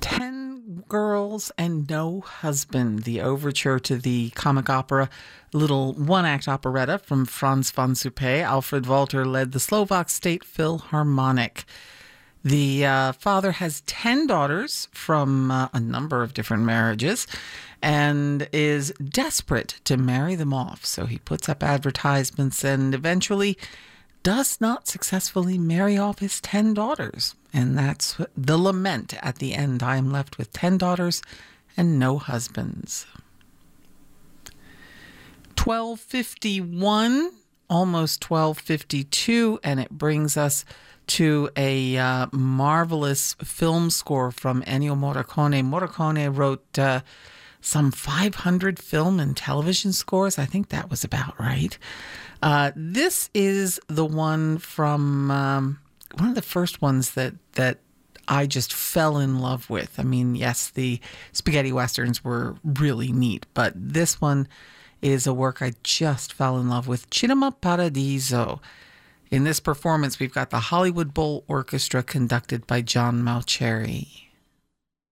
10 Girls and No Husband, the overture to the comic opera little one-act operetta from Franz von Suppé. Alfred Walter led the Slovak State Philharmonic. The father has 10 daughters from a number of different marriages and is desperate to marry them off. So he puts up advertisements and eventually does not successfully marry off his 10 daughters. And that's the lament at the end. I am left with 10 daughters and no husbands. 12:51, almost 12:52, and it brings us to a marvelous film score from Ennio Morricone. Morricone wrote some 500 film and television scores. I think that was about right. This is the one from one of the first ones that I just fell in love with. I mean, yes, the spaghetti westerns were really neat, but this one is a work I just fell in love with. Cinema Paradiso. In this performance, we've got the Hollywood Bowl Orchestra conducted by John Mauceri.